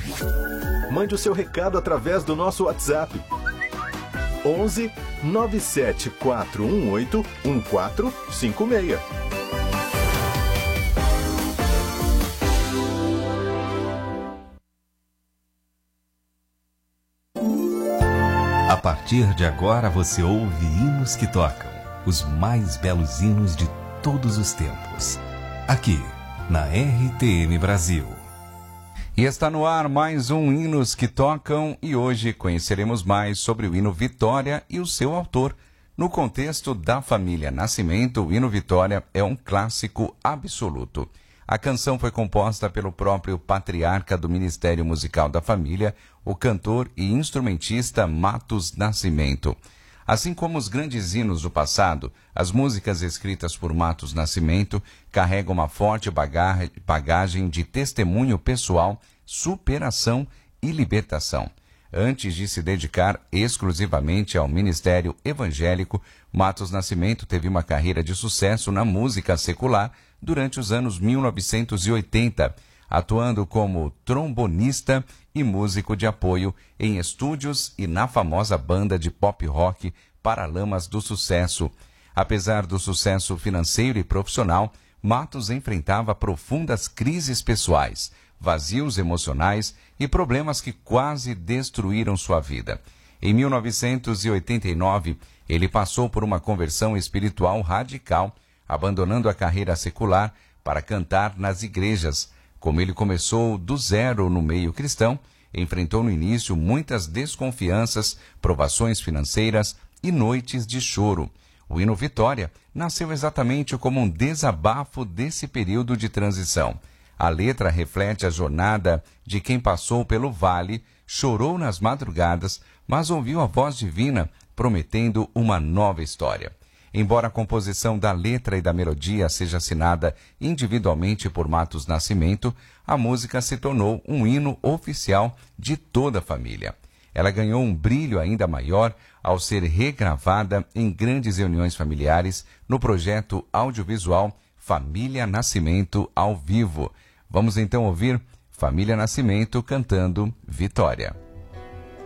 Mande o seu recado através do nosso WhatsApp. 11 97418 1456. A partir de agora você ouve hinos que tocam, os mais belos hinos de todos os tempos, aqui na RTM Brasil. E está no ar mais um Hinos que Tocam e hoje conheceremos mais sobre o hino Vitória e o seu autor. No contexto da família Nascimento, o hino Vitória é um clássico absoluto. A canção foi composta pelo próprio patriarca do Ministério Musical da Família, o cantor e instrumentista Matos Nascimento. Assim como os grandes hinos do passado, as músicas escritas por Matos Nascimento carregam uma forte bagagem de testemunho pessoal, superação e libertação. Antes de se dedicar exclusivamente ao ministério evangélico, Matos Nascimento teve uma carreira de sucesso na música secular durante os anos 1980, atuando como trombonista e músico de apoio em estúdios e na famosa banda de pop rock Paralamas do Sucesso. Apesar do sucesso financeiro e profissional, Matos enfrentava profundas crises pessoais, vazios emocionais e problemas que quase destruíram sua vida. Em 1989, ele passou por uma conversão espiritual radical, abandonando a carreira secular para cantar nas igrejas. Como ele começou do zero no meio cristão, enfrentou no início muitas desconfianças, provações financeiras e noites de choro. O hino Vitória nasceu exatamente como um desabafo desse período de transição. A letra reflete a jornada de quem passou pelo vale, chorou nas madrugadas, mas ouviu a voz divina prometendo uma nova história. Embora a composição da letra e da melodia seja assinada individualmente por Matos Nascimento, a música se tornou um hino oficial de toda a família. Ela ganhou um brilho ainda maior ao ser regravada em grandes reuniões familiares no projeto audiovisual Família Nascimento ao Vivo. Vamos então ouvir Família Nascimento cantando Vitória.